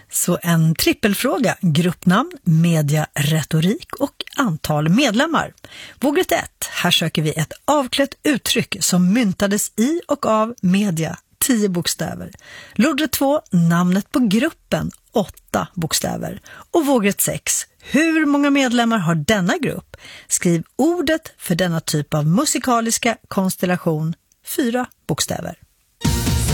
Så en trippelfråga, gruppnamn, media, retorik och antal medlemmar. Vågrätt 1, här söker vi ett avklätt uttryck som myntades i och av media, 10 bokstäver. Lodrätt 2, namnet på gruppen, 8 bokstäver. Och vågrätt 6, hur många medlemmar har denna grupp? Skriv ordet för denna typ av musikaliska konstellation, 4 bokstäver.